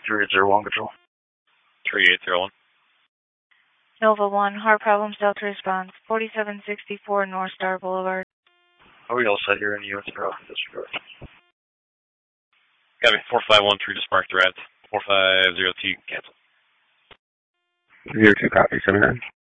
3801 Control. 3801. Nova 1, heart problems, Delta response, 4764 North Star Boulevard. Are we all set here in the units for disregard? Got me. 4513, just mark the reds. 450T, cancel. 02 copy, 79.